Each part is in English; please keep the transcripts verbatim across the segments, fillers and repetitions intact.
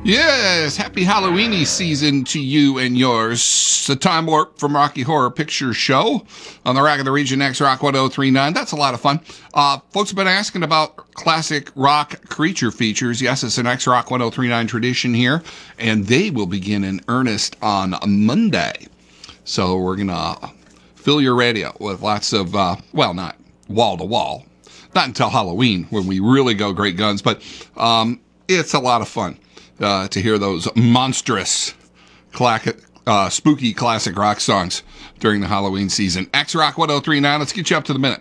Yes, happy Halloweeny season to you and yours. The Time Warp from Rocky Horror Picture Show on the Rock of the Region X Rock one oh three point nine. That's a lot of fun. Uh, folks have been asking about classic rock creature features. Yes, it's an X Rock one oh three point nine tradition here, and they will begin in earnest on Monday. So we're going to fill your radio with lots of, uh, well, not wall to wall. Not until Halloween when we really go great guns, but um, it's a lot of fun. Uh, to hear those monstrous, clac- uh, spooky classic rock songs during the Halloween season. X Rock one oh three point nine, let's get you up to the minute.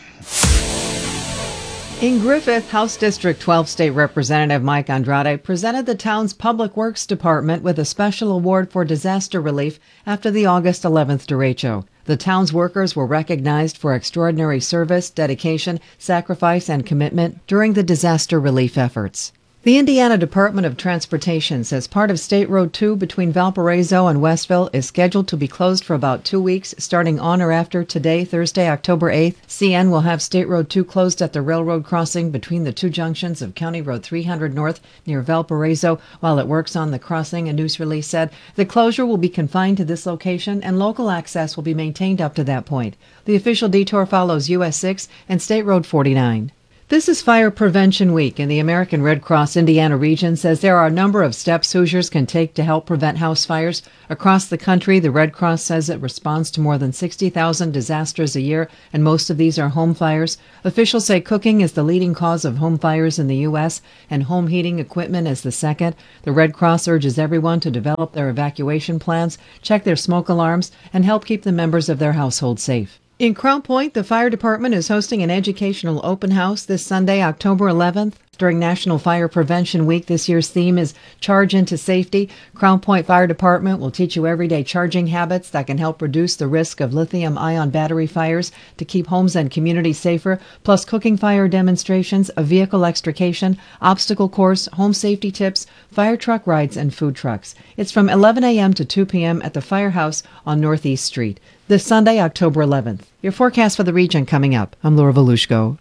In Griffith, House District twelve State Representative Mike Andrade presented the town's Public Works Department with a special award for disaster relief after the August eleventh derecho. The town's workers were recognized for extraordinary service, dedication, sacrifice, and commitment during the disaster relief efforts. The Indiana Department of Transportation says part of State Road two between Valparaiso and Westville is scheduled to be closed for about two weeks, starting on or after today, Thursday, October eighth. C N will have State Road two closed at the railroad crossing between the two junctions of County Road three hundred North near Valparaiso while it works on the crossing, a news release said. The closure will be confined to this location, and local access will be maintained up to that point. The official detour follows U S six and State Road forty-nine. This is Fire Prevention Week, and the American Red Cross Indiana region says there are a number of steps Hoosiers can take to help prevent house fires. Across the country, the Red Cross says it responds to more than sixty thousand disasters a year, and most of these are home fires. Officials say cooking is the leading cause of home fires in the U S, and home heating equipment is the second. The Red Cross urges everyone to develop their evacuation plans, check their smoke alarms, and help keep the members of their household safe. In Crown Point, the fire department is hosting an educational open house this Sunday, October eleventh. During National Fire Prevention Week, this year's theme is Charge into Safety. Crown Point Fire Department will teach you everyday charging habits that can help reduce the risk of lithium-ion battery fires to keep homes and communities safer, plus cooking fire demonstrations, a vehicle extrication, obstacle course, home safety tips, fire truck rides, and food trucks. It's from eleven a.m. to two p.m. at the Firehouse on Northeast Street. This Sunday, October eleventh. Your forecast for the region coming up. I'm Laura Volushko.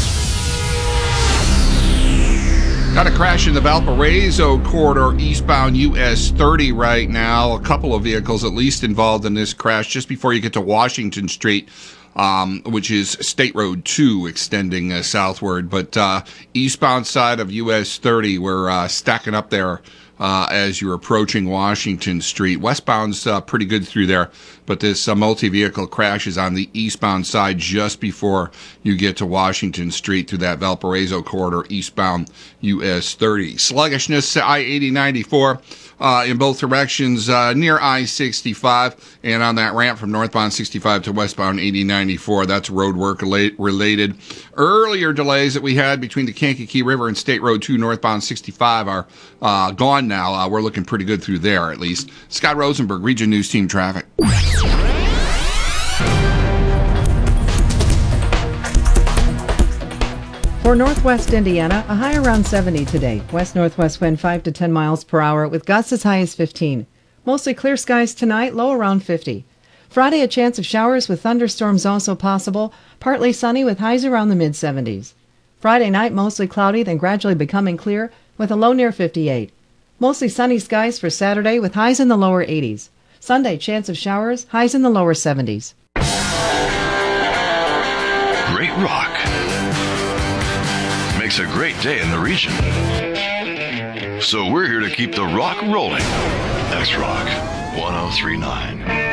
Got a crash in the Valparaiso corridor, eastbound U S thirty right now. A couple of vehicles at least involved in this crash just before you get to Washington Street, um, which is State Road two extending uh, southward. But uh, eastbound side of U S thirty, we're uh, stacking up there uh, as you're approaching Washington Street. Westbound's uh, pretty good through there, but this uh, multi-vehicle crash is on the eastbound side just before you get to Washington Street through that Valparaiso corridor, eastbound U S thirty. Sluggishness, I eighty ninety-four uh, in both directions uh, near I sixty-five, and on that ramp from northbound sixty-five to westbound eighty ninety-four. That's road work related. Earlier delays that we had between the Kankakee River and State Road two northbound sixty-five are uh, gone now. Uh, we're looking pretty good through there, at least. Scott Rosenberg, Region News Team Traffic. For northwest Indiana, a high around seventy today. West-northwest wind five to ten miles per hour with gusts as high as fifteen. Mostly clear skies tonight, low around fifty. Friday, a chance of showers with thunderstorms also possible. Partly sunny with highs around the mid-seventies. Friday night, mostly cloudy, then gradually becoming clear with a low near fifty-eight. Mostly sunny skies for Saturday with highs in the lower eighties. Sunday, chance of showers, highs in the lower seventies. Great rock makes a great day in the region. So we're here to keep the rock rolling. X Rock one oh three point nine.